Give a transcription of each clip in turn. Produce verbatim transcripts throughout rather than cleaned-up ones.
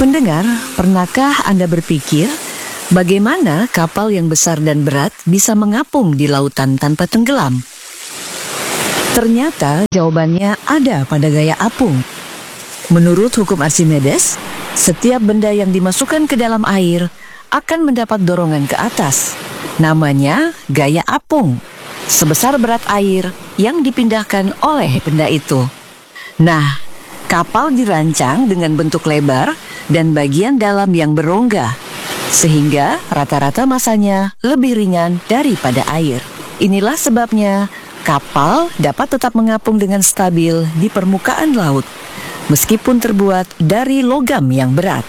Pendengar, pernahkah Anda berpikir bagaimana kapal yang besar dan berat bisa mengapung di lautan tanpa tenggelam? Ternyata jawabannya ada pada gaya apung. Menurut hukum Archimedes, setiap benda yang dimasukkan ke dalam air akan mendapat dorongan ke atas. Namanya gaya apung, sebesar berat air yang dipindahkan oleh benda itu. Nah, kapal dirancang dengan bentuk lebar dan bagian dalam yang berongga, sehingga rata-rata masanya lebih ringan daripada air. Inilah sebabnya kapal dapat tetap mengapung dengan stabil di permukaan laut, meskipun terbuat dari logam yang berat.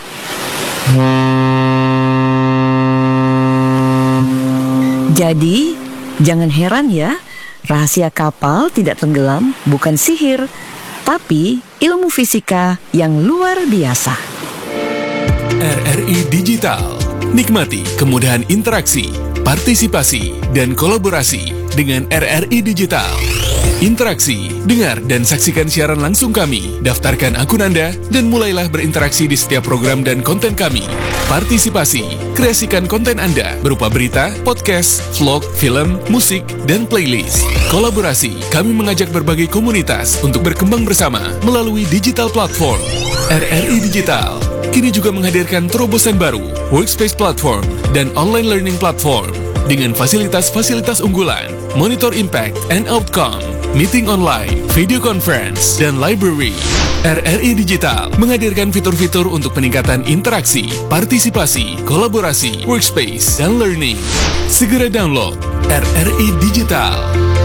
Jadi, jangan heran ya, rahasia kapal tidak tenggelam bukan sihir, tapi ilmu fisika yang luar biasa. R R I Digital. Nikmati kemudahan interaksi, partisipasi, dan kolaborasi dengan R R I Digital. Interaksi, dengar dan saksikan siaran langsung kami, daftarkan akun Anda, dan mulailah berinteraksi di setiap program dan konten kami. Partisipasi, kreasikan konten Anda berupa berita, podcast, vlog, film, musik, dan playlist. Kolaborasi, kami mengajak berbagai komunitas untuk berkembang bersama melalui digital platform. R R I Digital kini juga menghadirkan terobosan baru, workspace platform, dan online learning platform dengan fasilitas-fasilitas unggulan, monitor impact and outcome, meeting online, video conference, dan library. R R I Digital menghadirkan fitur-fitur untuk peningkatan interaksi, partisipasi, kolaborasi, workspace, dan learning. Segera download R R I Digital.